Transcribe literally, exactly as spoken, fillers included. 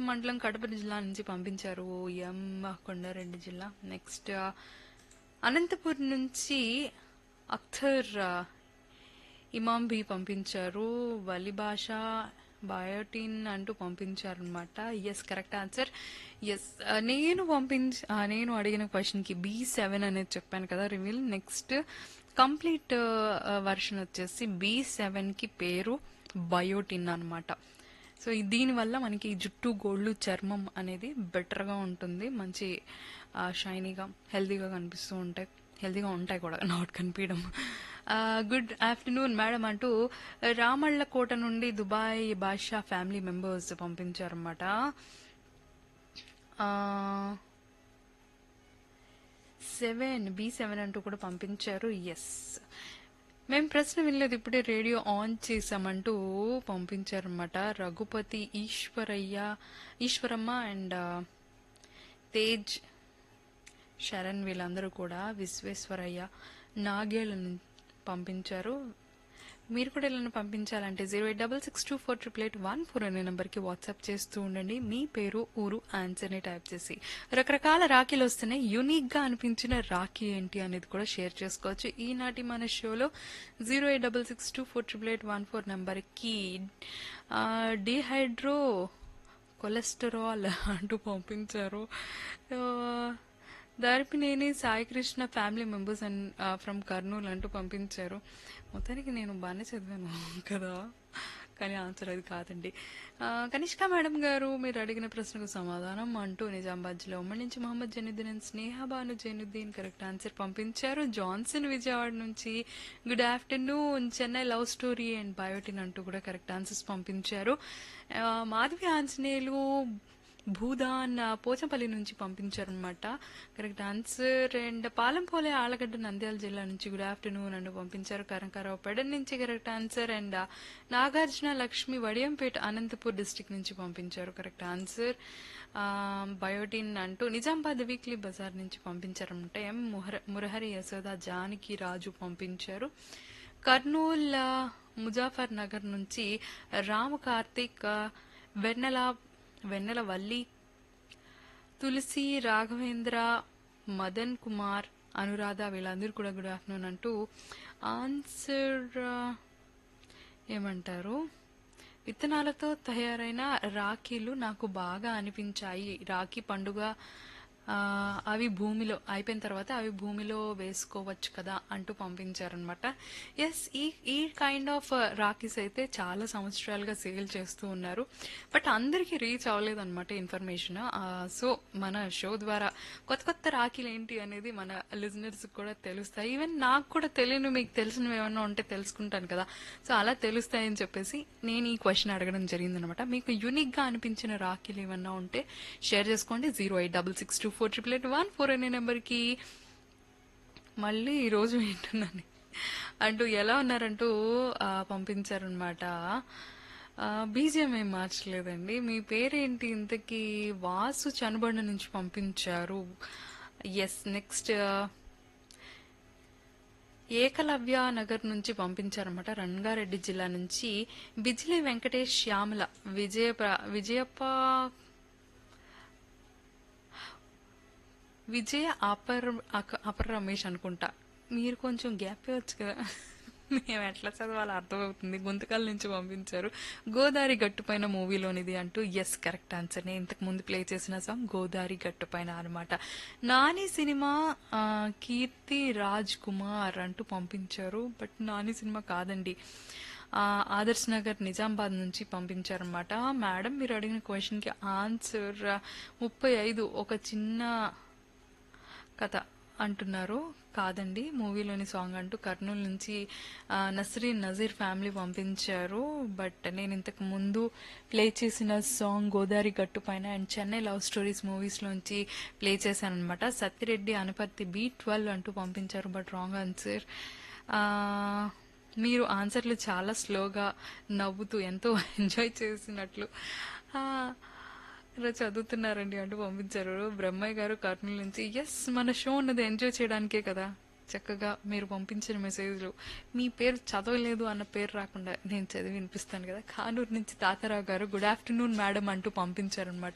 మండలం కడప జిల్లా నుంచి పంపించారు ఎం కొండారెడ్డి జిల్లా. నెక్స్ట్ అనంతపూర్ నుంచి అఖ్తర్ ఆ, ఇమాం బి పంపించారు. వలి భాష బయోటిన్ అంటూ పంపించారు అనమాట. Yes correct answer. ఎస్ నేను పంపించ ఆ, నేను అడిగిన క్వశ్చన్ కి బి సెవెన్ అనేది చెప్పాను కదా రివీల్. నెక్స్ట్ కంప్లీట్ వర్షన్ వచ్చేసి బి సెవెన్ కి పేరు బయోటిన్ అన్నమాట. సో ఈ- దీనివల్ల మనకి జుట్టు గోళ్ళు చర్మం అనేది బెటర్ గా ఉంటుంది, మంచి షైనీగా హెల్దీగా కనిపిస్తూ ఉంటాయి, హెల్దీగా ఉంటాయి కూడా, నాట్ కనిపించడం. గుడ్ ఆఫ్టర్నూన్ మేడం అంటూ రామళ్ళకోట నుండి దుబాయ్ బాషా family members పంపించారన్నమాట. Seven B seven అంటూ కూడా పంపించారు. ఎస్ మేము ప్రశ్న వినలేదు, ఇప్పుడే radio on చేసామంటూ పంపించారన్నమాట. Raghupathi Eshwaraiah Eshwaramma and Tej Sharan వీళ్ళందరూ కూడా విశ్వేశ్వరయ్య నాగేళ్ళ నుంచి పంపించారు. మీరు కూడా ఇలా పంపించాలంటే zero eight double six two four triple eight one four అనే నెంబర్కి వాట్సాప్ చేస్తూ ఉండండి. మీ పేరు ఊరు ఆన్సర్ని టైప్ చేసి రకరకాల రాఖీలు వస్తున్నాయి. యూనిక్ గా అనిపించిన రాఖీ ఏంటి అనేది కూడా షేర్ చేసుకోవచ్చు. ఈనాటి మన షోలో zero eight double six two four triple eight one four నెంబర్కి డిహైడ్రో కొలెస్టరాల్ అంటూ పంపించారు. ఆ, Daripineni Saikrishna family members and from Kurnool అంటూ పంపించారు. మొత్తానికి నేను బాగానే చదివాను కదా, కానీ ఆన్సర్ అది కాదండి. ఆ, కనిష్క మేడం గారు మీరు అడిగిన ప్రశ్నకు సమాధానం అంటూ నిజామాబాద్ జిల్లా ఉమ్మడి నుంచి Mohammed Zainuddin and Sneha Banu Zainuddin correct answer పంపించారు. జాన్సన్ విజయవాడ నుంచి good afternoon Chennai love story and biotin అంటూ కూడా కరెక్ట్ ఆన్సర్స్ పంపించారు. ఆ, మాధవి ఆంజనేయులు భూదాన్ ఆ, పోచంపల్లి నుంచి పంపించారనమాట correct answer. And పాలంపోలే Allagadda Nandyal జిల్లా నుంచి గుడ్ ఆఫ్టర్నూన్ అంటూ పంపించారు. కరంకారావు పెడన్ నుంచి కరెక్ట్ ఆన్సర్. అండ్ ఆ, నాగార్జున లక్ష్మి వడియంపేట అనంతపూర్ డిస్టిక్ నుంచి పంపించారు కరెక్ట్ ఆన్సర్. ఆ, బయోటిన్ అంటూ నిజామాబాద్ వీక్లీ బజార్ నుంచి పంపించారనమాట. ఎం ముహర మురహరి యశోద జానకి రాజు పంపించారు. కర్నూల్ ఆ, ముజాఫర్ నగర్ నుంచి రామ కార్తిక్ ఆ, వెన్నెల వెన్నెల వల్లి తులసి రాఘవేంద్ర మదన్ కుమార్ అనురాధ వీళ్ళందరూ కూడా గుడ్ ఆఫ్టర్నూన్ అంటూ ఆన్సర్ ఆ, ఏమంటారు, విత్తనాలతో తయారైన రాఖీలు నాకు బాగా అనిపించాయి. రాఖీ పండుగ ఆ, అవి భూమిలో అయిపోయిన తర్వాత అవి భూమిలో వేసుకోవచ్చు కదా అంటూ పంపించారనమాట. ఎస్ ఈ ఈ కైండ్ ఆఫ్ రాఖీస్ అయితే చాలా సంవత్సరాలుగా సేల్ చేస్తూ ఉన్నారు, బట్ అందరికీ రీచ్ అవ్వలేదు అనమాట ఇన్ఫర్మేషన్. సో మన షో ద్వారా కొత్త కొత్త రాఖీలు ఏంటి అనేది మన లిజనర్స్ కూడా తెలుస్తాయి. ఈవెన్ నాకు కూడా తెలియని మీకు తెలిసినవి ఏమన్నా ఉంటే తెలుసుకుంటాను కదా, సో అలా తెలుస్తాయని చెప్పేసి నేను ఈ క్వశ్చన్ అడగడం జరిగిందనమాట. మీకు యూనిక్ గా అనిపించిన రాఖీలు ఏమన్నా ఉంటే షేర్ చేసుకోండి. Zero eight double six two four triple eight one four అనే నెంబర్కి. మళ్ళీ ఈ రోజు వింటున్నాను అంటూ ఎలా ఉన్నారంటూ ఆ, పంపించారనమాట. బీజిఎం ఏం మార్చలేదండి. మీ పేరేంటి ఇంతకీ? వాసు చనుబండ నుంచి పంపించారు. ఎస్ నెక్స్ట్ ఏకలవ్య నగర్ నుంచి పంపించారన్నమాట. రంగారెడ్డి జిల్లా నుంచి బిజిలీ వెంకటేష్ శ్యామల విజయ విజయప్ప విజయ అపర్ అక- అపర్ రమేష్ అనుకుంటా. మీరు కొంచెం గ్యాప్ ఇవ్వచ్చు కదా, మేము ఎట్లా చదవాలో అర్థమవుతుంది. గుంతకల్ నుంచి పంపించారు. గోదారి గట్టుపైన మూవీలోనిది అంటూ. Yes correct answer. నేను ఇంతకు ముందు ప్లే చేసిన సాంగ్ గోదారి గట్టుపైన అనమాట. నాని సినిమా ఆ, కీర్తి రాజ్ కుమార్ అంటూ పంపించారు, బట్ నాని సినిమా కాదండి. ఆ, ఆదర్శ్ నగర్ నిజామాబాద్ నుంచి పంపించారనమాట. మేడం మీరు అడిగిన క్వశ్చన్ కి ఆన్సర్ ముప్పై ఐదు ఒక చిన్న కథ అంటున్నారు. కాదండి, మూవీలోని సాంగ్ అంటూ కర్నూలు నుంచి ఆ, నస్రీన్ నజీర్ ఫ్యామిలీ పంపించారు. బట్ నేను ఇంతకు ముందు ప్లే చేసిన సాంగ్ గోదారి గట్టు పైన and Chennai love stories movies లోంచి ప్లే చేశాను అనమాట. సత్యరెడ్డి అనపర్తి బి ట్వెల్వ్ అంటూ పంపించారు, బట్ రాంగ్ ఆన్సర్. మీరు ఆన్సర్లు చాలా స్లోగా నవ్వుతూ ఎంతో ఎంజాయ్ చేసినట్లు ఆ, ఇలా చదువుతున్నారండి అంటూ పంపించారు. బ్రహ్మయ్య గారు కర్నూలు నుంచి. ఎస్ మన షో ఉన్నది ఎంజాయ్ చేయడానికే కదా, చక్కగా మీరు పంపించిన మెసేజ్లు మీ పేరు చదవలేదు అన్న పేరు రాకుండా నేను చదివి వినిపిస్తాను కదా. కానూరు నుంచి తాతారావు గారు గుడ్ ఆఫ్టర్నూన్ మేడం అంటూ పంపించారనమాట.